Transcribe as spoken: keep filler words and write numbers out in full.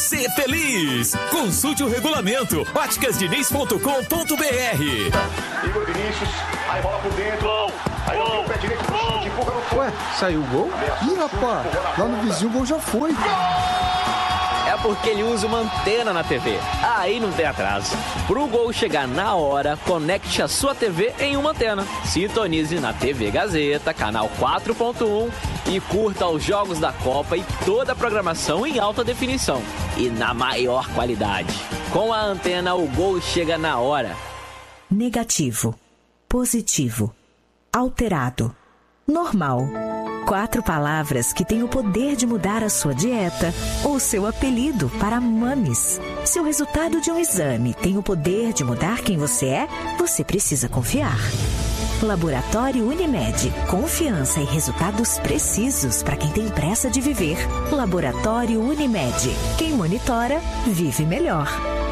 ser feliz. Consulte o regulamento. óticas diniz ponto com ponto br. Igor Vinícius, aí bola por dentro. Gol! Aí o pé direito pro chute, empurra no fundo. Ué, saiu o gol? Ih, rapaz, lá no vizinho o gol já foi. É porque ele usa uma antena na T V. Aí não tem atraso. Pro gol chegar na hora, conecte a sua T V em uma antena. Sintonize na T V Gazeta, canal quatro ponto um e curta os jogos da Copa e toda a programação em alta definição e na maior qualidade. Com a antena, o gol chega na hora. Negativo, positivo, alterado, normal. Quatro palavras que têm o poder de mudar a sua dieta ou seu apelido para mames. Se o resultado de um exame tem o poder de mudar quem você é, você precisa confiar. Laboratório Unimed. Confiança e resultados precisos para quem tem pressa de viver. Laboratório Unimed. Quem monitora, vive melhor.